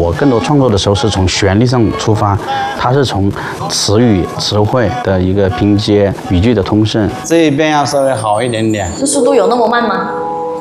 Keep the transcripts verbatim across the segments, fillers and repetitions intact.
我更多创作的时候是从旋律上出发，它是从词语词汇的一个拼接、语句的通顺。这边要稍微好一点点。 这速度有那么慢吗？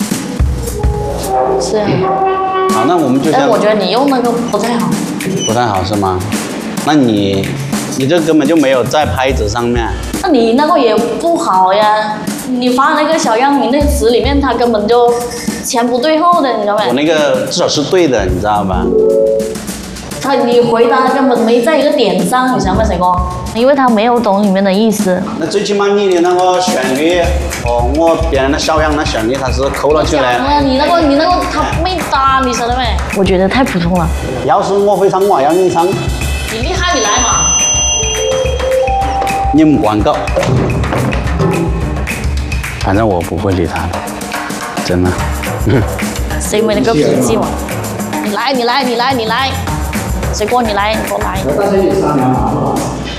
是啊。 好，那我们就像。 但我觉得你用那个不太好。 不太好是吗？那你，你这根本就没有在拍子上面。 那你那个也不好呀。你发那个小样，你那个词里面它根本就前不对后的，你知道吗？ 我那个至少是对的，你知道吧？ 他你回答根本没在一个点上，你知道吗，水哥？因为他没有懂里面的意思。 那最起码你的那个旋律，哦，我别人的小样那旋律它是扣了起来。 了，你那个你那个他没搭，你晓得没？我觉得太普通了。 要是我会唱，我要你唱。 你厉害，你来嘛。 你们广告。反正我不会理他的，真的。 谁没那个脾气嘛？你来，你来，你来，你来，水果你来，你给我来。 大家也商量好了。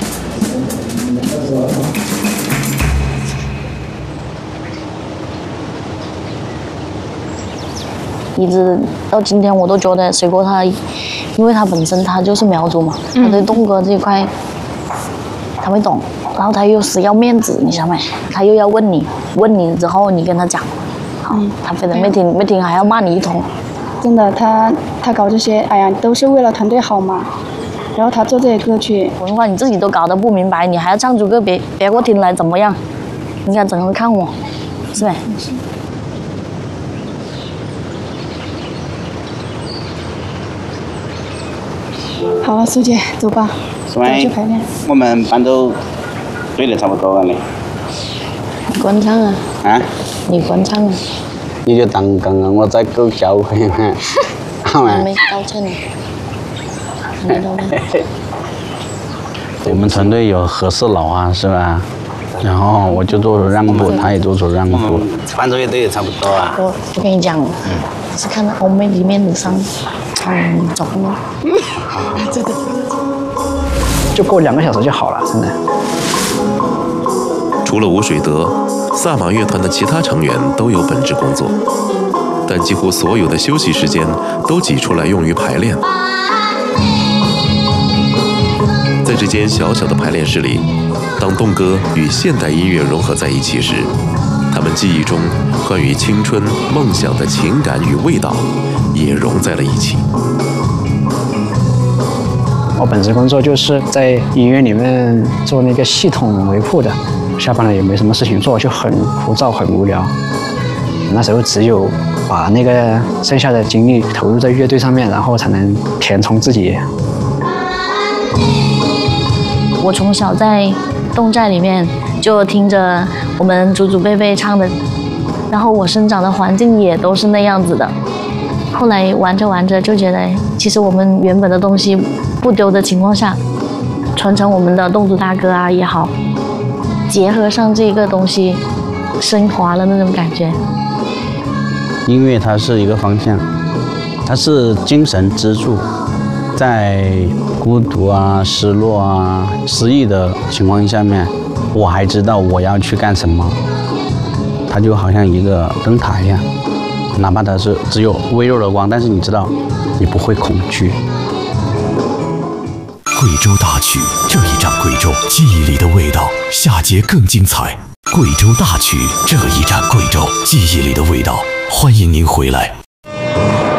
一直到今天，我都觉得水果他，因为他本身他就是苗族嘛，他对动歌这一块他会懂。然后他又死要面子，你晓得没？他又要问你，问你之后你跟他讲，好，嗯、他非得没听，没听还要骂你一通。 真的，他他搞这些，哎呀，都是为了团队好嘛。然后他做这些歌曲， 普通话你自己都搞得不明白，你还要唱出个别别个听来怎么样？你看怎么看我，是呗？ 好了，苏姐，走吧，走去排练。 我们伴奏对的差不多了嘞。 你关唱啊！ 啊？ 你关唱啊！ 你就当刚刚我在狗叫可以吗？好吗？ 没道歉呢。没道歉。 我们团队有和事佬啊，是吧？然后我就做出让步，他也做出让步。伴奏乐队也差不多啊。 我我跟你讲，我是看到欧美里面的上唱走路。 真的。 就过两个小时就好了，真的。 除了吴水德，萨满乐团的其他成员都有本职工作，但几乎所有的休息时间都挤出来用于排练。在这间小小的排练室里，当动歌与现代音乐融合在一起时，他们记忆中关于青春、梦想的情感与味道也融在了一起。 我本职工作就是在医院里面做那个系统维护的，下班了也没什么事情做，就很枯燥很无聊。那时候只有把那个剩下的精力投入在乐队上面，然后才能填充自己。 我从小在侗寨里面就听着我们祖祖辈辈唱的，然后我生长的环境也都是那样子的。后来玩着玩着就觉得，其实我们原本的东西不丢的情况下，传承我们的侗族大歌啊也好，结合上这个东西，升华了那种感觉。 音乐它是一个方向，它是精神支柱，在孤独啊、失落啊、失意的情况下面，我还知道我要去干什么。它就好像一个灯塔一样，哪怕它是只有微弱的光，但是你知道，你不会恐惧。 贵州大曲，这一站贵州记忆里的味道，下节更精彩。贵州大曲，这一站贵州记忆里的味道，欢迎您回来。